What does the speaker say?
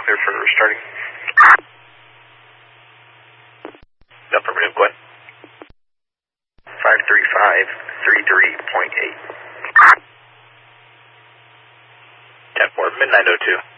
clear for starting. Affirmative, go ahead. 53533.8. 10-4, mid 902.